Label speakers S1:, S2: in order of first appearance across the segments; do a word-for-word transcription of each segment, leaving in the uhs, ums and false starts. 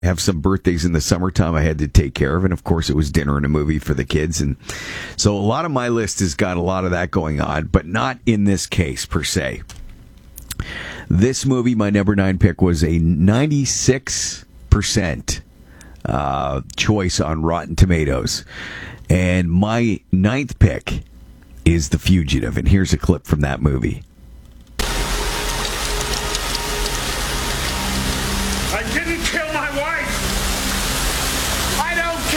S1: have some birthdays in the summertime I had to take care of, and of course it was dinner and a movie for the kids, and so a lot of my list has got a lot of that going on, but not in this case per se. This movie, my number nine pick, was a ninety-six percent uh, choice on Rotten Tomatoes, and my ninth pick is The Fugitive, and here's a clip from that movie.
S2: I didn't kill my wife. I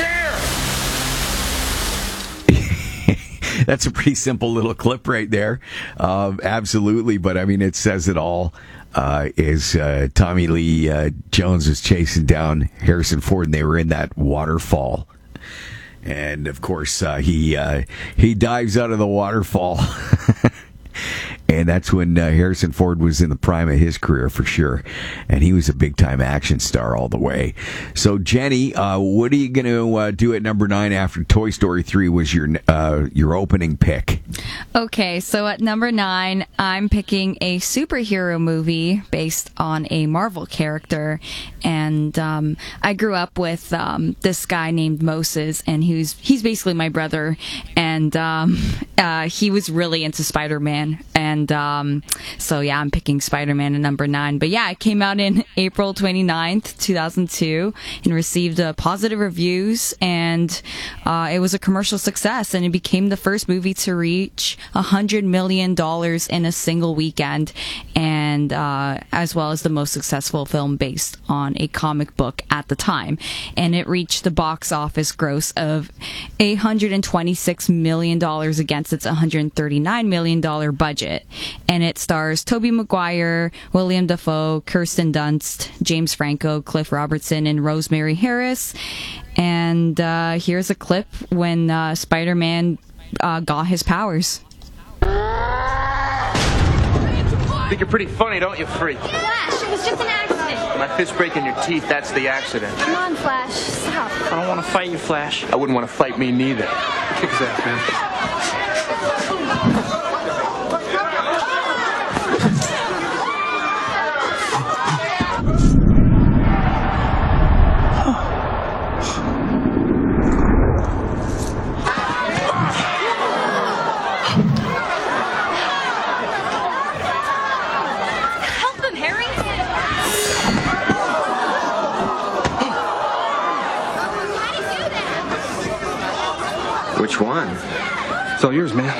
S2: don't care.
S1: That's a pretty simple little clip right there. Uh, absolutely, but I mean, it says it all. Uh, is uh, Tommy Lee uh, Jones was chasing down Harrison Ford, and they were in that waterfall. And of course, uh, he uh, he dives out of the waterfall. And that's when uh, Harrison Ford was in the prime of his career for sure. And he was a big-time action star all the way. So, Jenny, uh, what are you going to uh, do at number nine after Toy Story three was your uh, your opening pick?
S3: Okay, so at number nine, I'm picking a superhero movie based on a Marvel character. And um, I grew up with um, this guy named Moses, and he was, he's basically my brother. And um, uh, he was really into Spider-Man. And um, so, yeah, I'm picking Spider-Man at number nine. But, yeah, it came out in April twenty-ninth, two thousand two, and received uh, positive reviews. And uh, it was a commercial success, and it became the first movie to reach one hundred million dollars in a single weekend, and uh, as well as the most successful film based on a comic book at the time. And it reached the box office gross of eight hundred twenty-six million dollars against its one hundred thirty-nine million dollars budget. And it stars Tobey Maguire, William Dafoe, Kirsten Dunst, James Franco, Cliff Robertson, and Rosemary Harris. And uh, here's a clip when uh, Spider-Man uh, got his powers.
S4: Think you're pretty funny, don't you, freak?
S5: Flash, it was just an accident.
S4: My fist breaking your teeth, that's the accident.
S5: Come on, Flash, stop.
S6: I don't want to fight you, Flash.
S4: I wouldn't want to fight me neither. Kick his ass, man.
S7: Which one?
S4: It's all yours, man.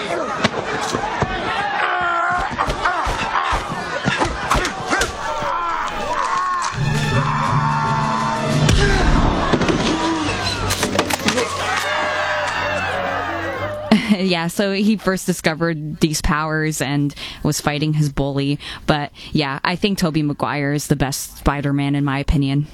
S3: Yeah, so he first discovered these powers and was fighting his bully. But yeah, I think Tobey Maguire is the best Spider-Man in my opinion.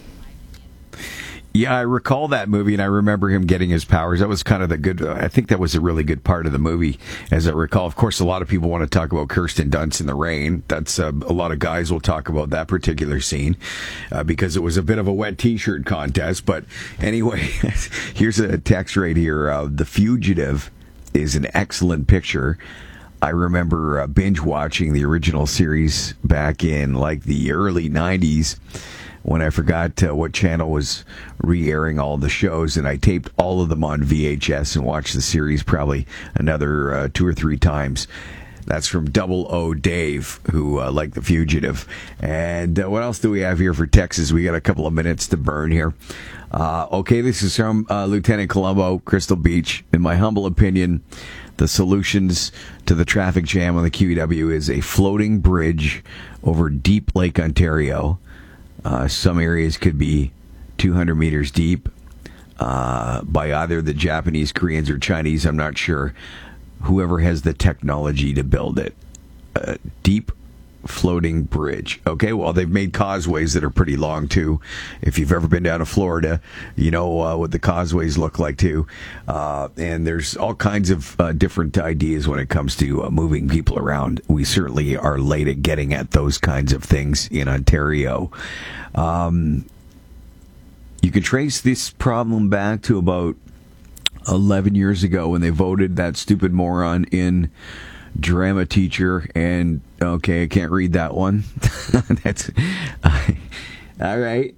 S1: Yeah, I recall that movie, and I remember him getting his powers. That was kind of the good, I think that was a really good part of the movie, as I recall. Of course, a lot of people want to talk about Kirsten Dunst in the rain. That's uh, a lot of guys will talk about that particular scene uh, because it was a bit of a wet T-shirt contest. But anyway, here's a text right here. Uh, The Fugitive is an excellent picture. I remember uh, binge watching the original series back in like the early nineties. When I forgot uh, what channel was re-airing all the shows, and I taped all of them on V H S and watched the series probably another uh, two or three times. That's from Double O Dave, who uh, liked The Fugitive. And uh, what else do we have here for Texas? We got a couple of minutes to burn here. Uh, okay, this is from uh, Lieutenant Colombo, Crystal Beach. In my humble opinion, the solutions to the traffic jam on the Q E W is a floating bridge over Deep Lake, Ontario. Uh, some areas could be two hundred meters deep uh, by either the Japanese, Koreans, or Chinese. I'm not sure. Whoever has the technology to build it. Uh, deep floating bridge. Okay, well, they've made causeways that are pretty long, too. If you've ever been down to Florida, you know uh, what the causeways look like, too. Uh, and there's all kinds of uh, different ideas when it comes to uh, moving people around. We certainly are late at getting at those kinds of things in Ontario. Um, you can trace this problem back to about eleven years ago when they voted that stupid moron in drama teacher, and okay, I can't read that one. That's uh, all right.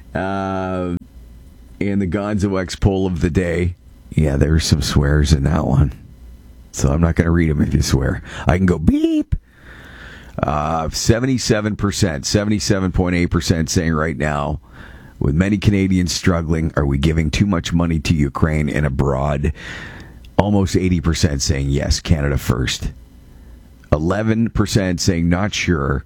S1: Uh, and the Gonzo X poll of the day. Yeah, there's some swears in that one. So I'm not going to read them if you swear. I can go beep. Uh, seventy-seven percent, seventy-seven point eight percent saying right now, with many Canadians struggling, are we giving too much money to Ukraine and abroad? Almost eighty percent saying yes, Canada first. eleven percent saying not sure.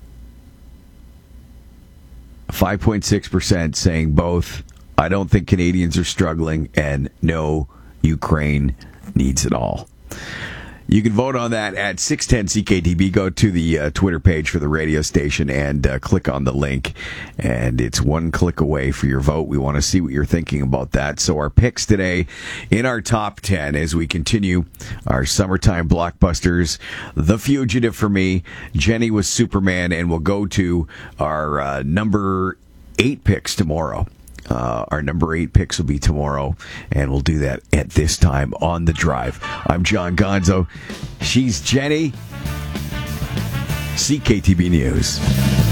S1: five point six percent saying both. I don't think Canadians are struggling, and no, Ukraine needs it all. You can vote on that at six ten C K T B. Go to the uh, Twitter page for the radio station and uh, click on the link. And it's one click away for your vote. We want to see what you're thinking about that. So our picks today in our top ten as we continue our summertime blockbusters. The Fugitive for me. Jenny was Superman. And we'll go to our uh, number eight picks tomorrow. Uh, our number eight picks will be tomorrow, and we'll do that at this time on The Drive. I'm John Gonzo. She's Jenny. C K T B News.